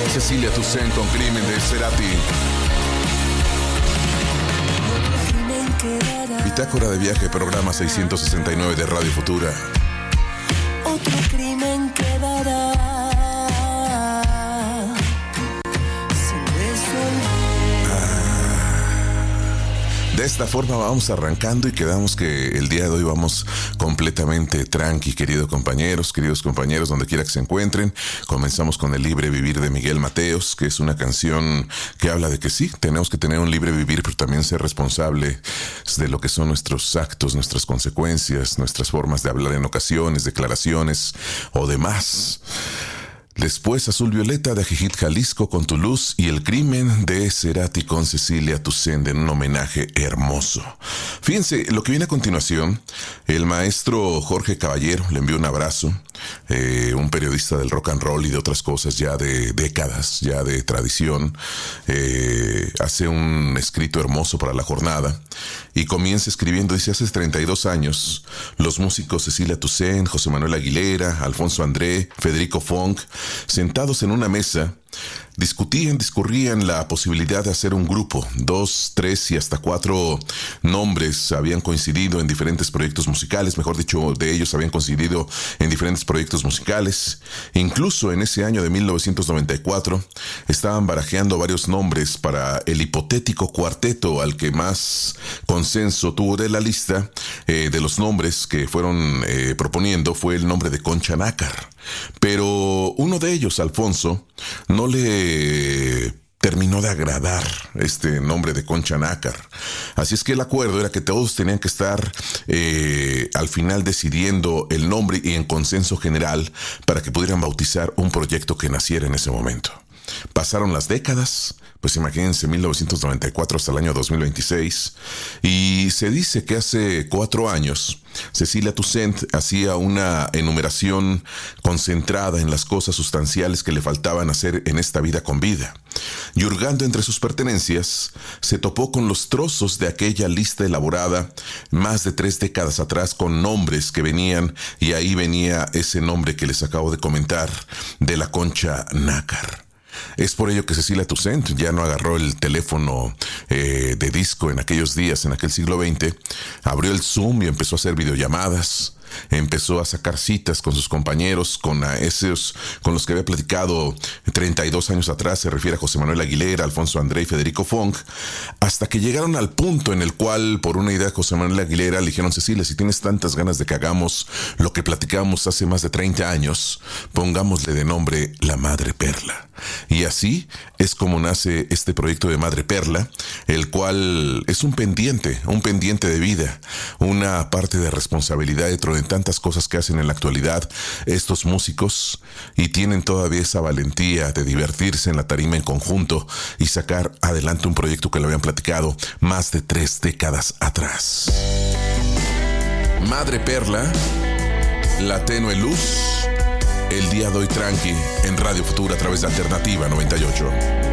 Cecilia Toussaint con Crimen de Cerati. Bitácora de viaje, programa 669 de Radio Futura. Otro crimen quedará sin resolver. De esta forma vamos arrancando y quedamos que el día de hoy vamos completamente tranqui, queridos compañeros, donde quiera que se encuentren. Comenzamos con el Libre Vivir de Miguel Mateos, que es una canción que habla de que sí, tenemos que tener un libre vivir, pero también ser responsable de lo que son nuestros actos, nuestras consecuencias, nuestras formas de hablar en ocasiones, declaraciones o demás. Después Azul Violeta de Ajijic, Jalisco con Tu Luz y El Crimen de Cerati con Cecilia Toussaint en un homenaje hermoso. Fíjense, lo que viene a continuación, el maestro Jorge Caballero, le envío un abrazo, un periodista del rock and roll y de otras cosas ya de décadas, ya de tradición, hace un escrito hermoso para La Jornada y comienza escribiendo, dice, hace 32 años, los músicos Cecilia Toussaint, José Manuel Aguilera, Alfonso André, Federico Funk, sentados en una mesa, discurrían la posibilidad de hacer un grupo. 2, 3 y hasta 4 nombres habían coincidido en diferentes proyectos musicales, mejor dicho, de ellos habían coincidido en diferentes proyectos musicales. Incluso en ese año de 1994 estaban barajeando varios nombres para el hipotético cuarteto al que más consenso tuvo de la lista. De los nombres que fueron proponiendo fue el nombre de Concha Nácar. Pero uno de ellos, Alfonso, no le terminó de agradar este nombre de Concha Nácar. Así es que el acuerdo era que todos tenían que estar al final decidiendo el nombre y en consenso general para que pudieran bautizar un proyecto que naciera en ese momento. Pasaron las décadas, pues imagínense, 1994 hasta el año 2026, y se dice que hace 4 años Cecilia Toussaint hacía una enumeración concentrada en las cosas sustanciales que le faltaban hacer en esta vida con vida. Y hurgando entre sus pertenencias, se topó con los trozos de aquella lista elaborada más de 3 décadas atrás con nombres que venían, y ahí venía ese nombre que les acabo de comentar, de la Concha Nácar. Es por ello que Cecilia Toussaint ya no agarró el teléfono de disco en aquellos días, en aquel siglo XX, abrió el Zoom y empezó a hacer videollamadas. Empezó a sacar citas con sus compañeros, con esos con los que había platicado 32 años atrás, se refiere a José Manuel Aguilera, Alfonso André y Federico Funk, hasta que llegaron al punto en el cual, por una idea de José Manuel Aguilera, le dijeron: Cecilia, si tienes tantas ganas de que hagamos lo que platicamos hace más de 30 años, pongámosle de nombre La Madre Perla. Y así es como nace este proyecto de Madre Perla, el cual es un pendiente de vida, una parte de responsabilidad dentro de tantas cosas que hacen en la actualidad estos músicos, y tienen todavía esa valentía de divertirse en la tarima en conjunto y sacar adelante un proyecto que lo habían platicado más de 3 décadas atrás. Madre Perla, La Tenue Luz, el día de hoy tranqui en Radio Futura a través de Alternativa 98.